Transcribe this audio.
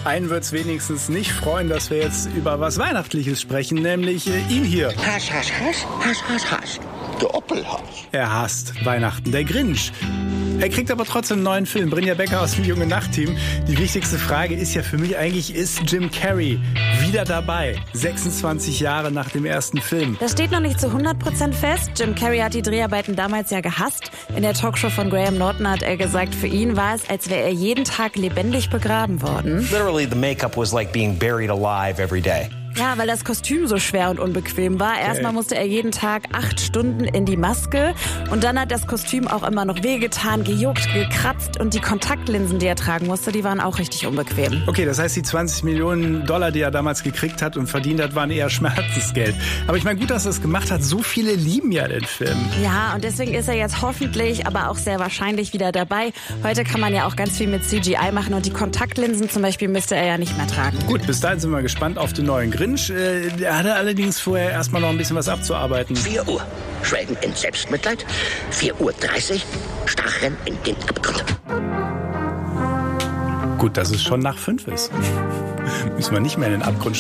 Einen wird es wenigstens nicht freuen, dass wir jetzt über was Weihnachtliches sprechen, nämlich ihn hier. Hasch, hasch, hasch, hasch, hasch, hasch. Der Oppelhasch. Er hasst Weihnachten, der Grinch. Er kriegt aber trotzdem einen neuen Film. Brynja Becker aus dem Junge Nacht-Team. Die wichtigste Frage ist ja für mich eigentlich, ist Jim Carrey wieder dabei? 26 Jahre nach dem ersten Film. Das steht noch nicht zu 100% fest. Jim Carrey hat die Dreharbeiten damals ja gehasst. In der Talkshow von Graham Norton hat er gesagt, für ihn war es, als wäre er jeden Tag lebendig begraben worden. Literally, the makeup was like being buried alive every day. Ja, weil das Kostüm so schwer und unbequem war. Erstmal musste er jeden Tag 8 Stunden in die Maske. Und dann hat das Kostüm auch immer noch wehgetan, gejuckt, gekratzt. Und die Kontaktlinsen, die er tragen musste, die waren auch richtig unbequem. Okay, das heißt, die 20 Millionen $, die er damals gekriegt hat und verdient hat, waren eher Schmerzensgeld. Aber ich meine, gut, dass er es gemacht hat. So viele lieben ja den Film. Ja, und deswegen ist er jetzt hoffentlich, aber auch sehr wahrscheinlich wieder dabei. Heute kann man ja auch ganz viel mit CGI machen. Und die Kontaktlinsen zum Beispiel müsste er ja nicht mehr tragen. Gut, bis dahin sind wir gespannt auf den neuen Grinch. Der hatte allerdings vorher erstmal noch ein bisschen was abzuarbeiten. 4 Uhr. Schwelgen in Selbstmitleid. 4:30 Uhr. Starren in den Abgrund. Gut, dass es schon nach 5 ist. Müssen wir nicht mehr in den Abgrund